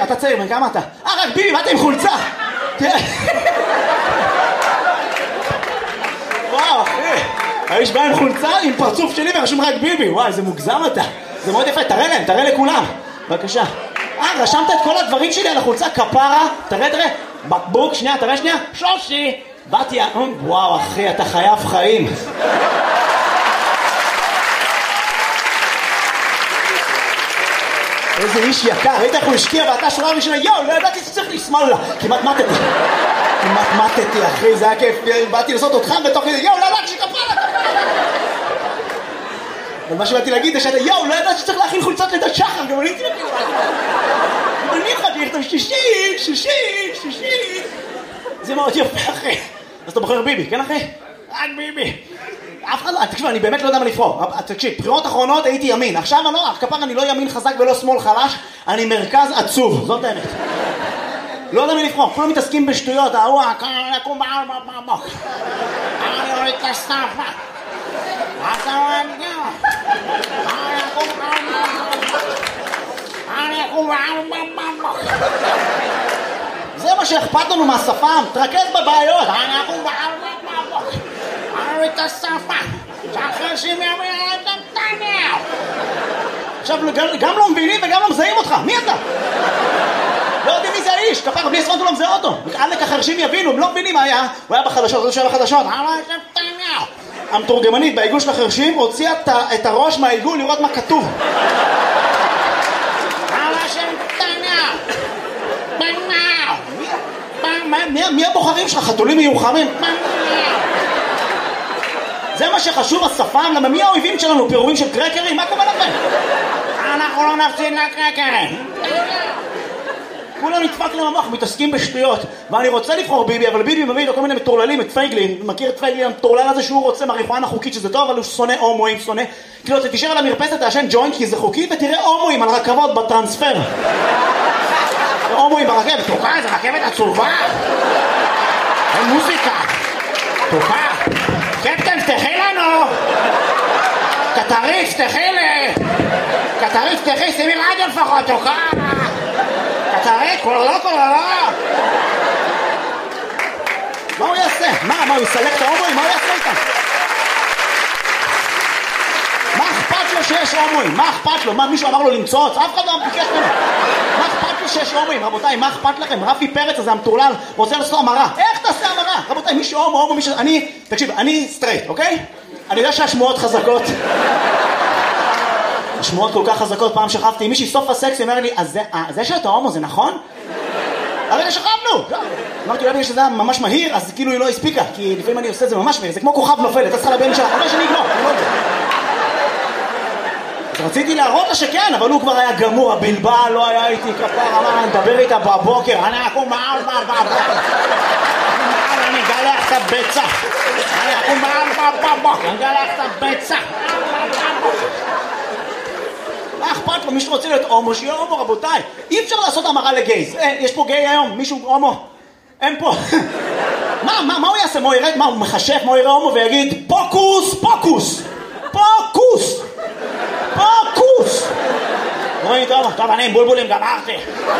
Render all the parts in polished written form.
אתה צעיר, בן כמה אתה? רק ביבי, באתי עם חולצה. וואו, אחי. האיש בא עם חולצה, עם פרצוף שלי ורשום רק ביבי. וואי, זה מוגזם אתה. זה מאוד יפה, תראה להם, תראה לכולם. בבקשה. רשמת את כל הדברים שלי על החולצה, כפרה. תראה. בקבוק, שנייה, תראה שנייה. שושי. באתי, וואו, אחי, אתה חייב חיים. איזה איש יקר, ראית איך הוא השקיע ואתה שורה ראשונה, לא ידעתי שצריך לשמאל לה. כמעט מתתי, אחי, זה היה כיף, באתי לעשות אותך בתוך כדי, לא ידעתי שכפרה. אבל מה שבאתי להגיד זה שאתה, לא ידעתי שצריך להכין חולצות לידת שחר, גם אני תלכי. אני יכולתי לכתוב שישי. זה מאוד יפה, אחי. אז אתה בוחר ביבי, כן אחי? רק ביבי. אף אחד לא, תקשיב, אני באמת לא יודע מה לבחור. תקשיב, בחירות אחרונות הייתי ימין. עכשיו כפר אני לא ימין חזק ולא שמאל חלש, אני מרכז עצוב, זאת האמת. לא יודע מה לבחור, כולם מתעסקים בשטויות, אני אוריד את הסטאפה. זה מה שאכפת לנו מהשפם, תרכז בבעיות. את השפה שהחרשים ימין את נתניהו. עכשיו גם לא מבינים וגם לא מזהים אותך. מי אתה? לא יודעים מי זה האיש, כפר בלי ספרנטו לא מזהה אותו. עלק החרשים יבינו, הם לא מבינים מה היה. הוא היה בחדשות, הוא היה בחדשות. המתורגמנית בעיגול של החרשים הוציאה את הראש מהעיגול לראות מה כתוב. מי הבוחרים שלך? חתולים מיוחמים? זה מה שחשוב, השפם, למה מי האויבים שלנו? פירורים של קרקרים? מה קורה לכם? אנחנו לא נפסיד לקרקרים. כולם נדפק להם המוח, מתעסקים בשטויות. ואני רוצה לבחור ביבי, אבל ביבי מביא לו כל מיני מטורללים, את פייגלין. מכיר את פייגלין המטורלל הזה שהוא רוצה מריחואנה חוקית שזה טוב, אבל הוא שונא הומואים, שונא. כאילו, אתה תישאר על המרפסת, תעשן ג'וינט כי זה חוקי, ותראה הומואים על רכבות בטרנספר. הומואים ברכבת, תוקע, זה רכבת עצובה. אין מוזיקה. תוקע. קפטן, תחי לנו! קטריץ, תחי לי! קטריץ, תחי, שימי רדיו לפחות, תוקע! קטריץ, כולו! מה הוא יעשה? מה, הוא יסלק את ההומואים? מה הוא יעשה איתם? מה אכפת לו שיש הומואים? מה אכפת לו? מה, מישהו אמר לו למצוץ? אף אחד לא ביקש ממנו. מה אכפת לו שיש הומואים? רבותיי, מה אכפת לכם? רפי פרץ הזה המטורלל רוצה לעשות המרה. איך תעשה המרה? רבותיי, מישהו הומו, מישהו... תקשיב, אני סטרייט, אוקיי? אני יודע שהשמועות חזקות. השמועות כל כך חזקות, פעם שכבתי עם מישהי סוף הסקס, היא אמרה לי, אז זה שאתה הומו זה נכון? הרי שכבנו! אמרתי, אולי בגלל שזה היה ממש מהיר, אז כאילו היא לא הספיקה, כי לפעמים אני עושה את זה ממש מהיר, זה כמו כוכב נופל, אתה צריכה להבין שלה, אבל שאני אגמור, אני לא יודע. אז רציתי להראות לה שכן, אבל הוא כבר היה גמור, הבלבל לא היה איתי כפר, אמר, אני מדבר איתה בבוקר, אני אקום בבוקר. אני אגלח את הביצה. אני אקום בבוקר, אני אגלח את הביצה. מה אכפת לו? מישהו רוצה להיות הומו, שיהיה הומו, רבותיי. אי אפשר לעשות המרה לגייז. יש פה גיי היום? מישהו הומו? אין פה. מה הוא יעשה? מה הוא ירד? מה הוא מחשף? מה הוא יראה הומו ויגיד פוקוס, פוקוס, פוקוס, פוקוס. רואים טוב, אני עם בולבולים גמרתי.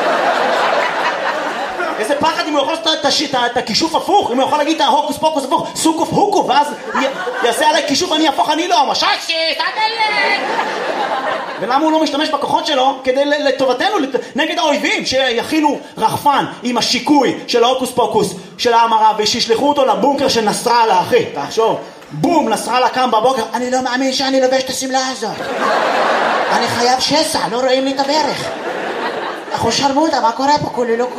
איזה פחד אם הוא יכול לעשות את הכישוף הפוך, אם הוא יכול להגיד את ההוקוס פוקוס הפוך, סוקוף הוקו, ואז יעשה עליי כישוף, אני הפוך, אני לא, מששי, תדלת. ולמה הוא לא משתמש בכוחות שלו כדי לטובתנו, נגד האויבים, שיכינו רחפן עם השיקוי של ההוקוס פוקוס, של ההמרה, ושישלחו אותו לבונקר של נסראללה, אחי, תחשוב, בום, נסראללה קם בבוקר, אני לא מאמין שאני לובש את הסמלה הזאת. אני חייב שסע, לא רואים לי את הברך. אנחנו שרמוטה, מה קורה פה? כוללות.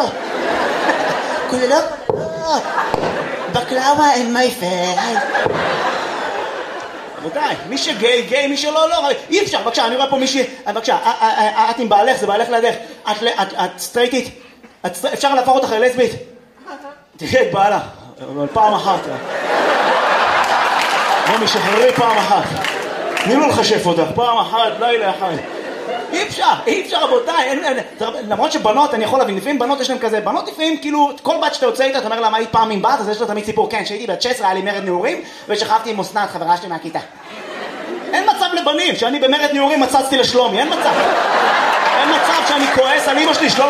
בקלאווה אין מייפר. רבותיי, מי שגיי, גיי, מי שלא, לא. אי אפשר, בבקשה, אני רואה פה מישהי, בבקשה, את עם בעלך, זה בעלך לידך. את סטרייטית, אפשר להפוך אותך ללסבית? תראה את בעלה, אבל פעם אחת. בוא משחררי פעם אחת. תני לו לחשף אותך, פעם אחת, לילה אחד. אי אפשר רבותיי, למרות שבנות, אני יכול להבין, לפעמים בנות יש להם כזה, בנות לפעמים כאילו, כל בת שאתה יוצא איתה, אתה אומר לה מה היית פעם עם בת, אז יש לו תמיד סיפור, כן, שהייתי בת 16, היה לי מרד נעורים, ושכבתי עם אסנת, חברה שלי מהכיתה. אין מצב לבנים, שאני במרד נעורים מצצתי לשלומי, אין מצב שאני כועס על אמא שלי שלומי,